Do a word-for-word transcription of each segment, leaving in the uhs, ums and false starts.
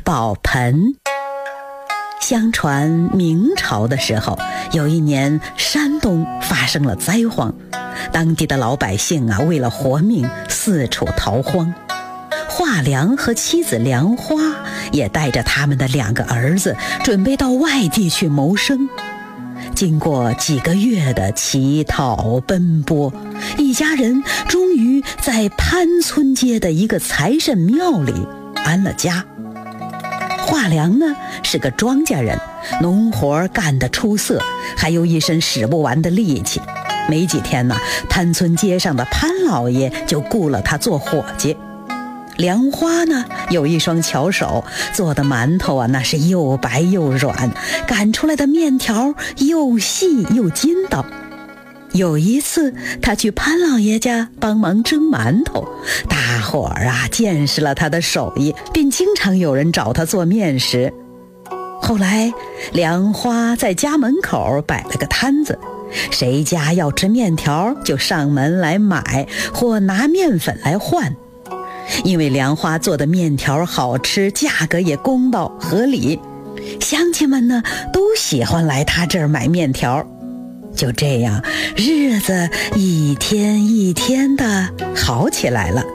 宝盆。相传明朝的时候，有一年山东发生了灾荒，当地的老百姓啊，为了活命四处逃荒。华良和妻子梁花也带着他们的两个儿子，准备到外地去谋生。经过几个月的乞讨奔波，一家人终于在潘村街的一个财神庙里安了家。华良呢是个庄稼人，农活干得出色，还有一身使不完的力气。没几天呢，潘村街上的潘老爷就雇了他做伙计。梁花呢有一双巧手，做的馒头啊那是又白又软，擀出来的面条又细又筋道。有一次他去潘老爷家帮忙蒸馒头，大伙儿啊见识了他的手艺，便经常有人找他做面食。后来梁花在家门口摆了个摊子，谁家要吃面条就上门来买，或拿面粉来换。因为梁花做的面条好吃，价格也公道合理，乡亲们呢都喜欢来他这儿买面条。就这样，日子一天一天的好起来了。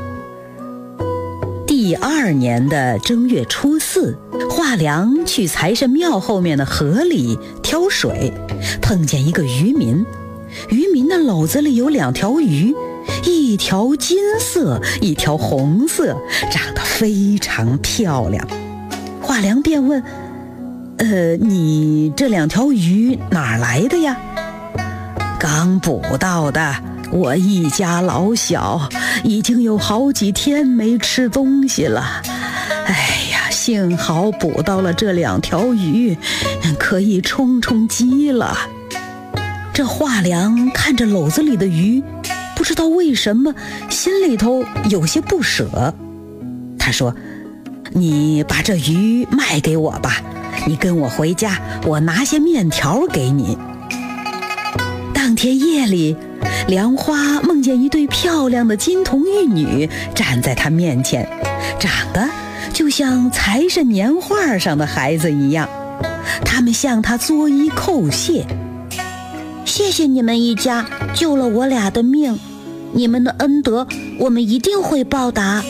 第二年的正月初四，华良去财神庙后面的河里挑水，碰见一个渔民。渔民的篓子里有两条鱼，一条金色，一条红色，长得非常漂亮。华良便问：呃，你这两条鱼哪儿来的呀？刚捕到的，我一家老小已经有好几天没吃东西了。哎呀，幸好捕到了这两条鱼，可以充充饥了。这华良看着篓子里的鱼，不知道为什么心里头有些不舍。他说：你把这鱼卖给我吧，你跟我回家，我拿些面条给你。当天夜里，梁花梦见一对漂亮的金童玉女站在她面前，长得就像财神年画上的孩子一样。他们向她作揖叩谢：谢谢你们一家救了我俩的命，你们的恩德我们一定会报答。